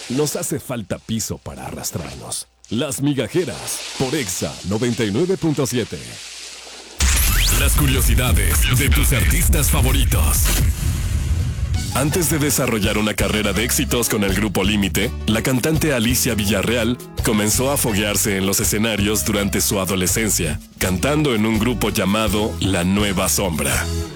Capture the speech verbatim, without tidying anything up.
Nos hace falta piso para arrastrarnos. Las Migajeras, por Exa noventa y nueve punto siete. Las curiosidades de tus artistas favoritos. Antes de desarrollar una carrera de éxitos con el grupo Límite, la cantante Alicia Villarreal comenzó a foguearse en los escenarios durante su adolescencia, cantando en un grupo llamado La Nueva Sombra.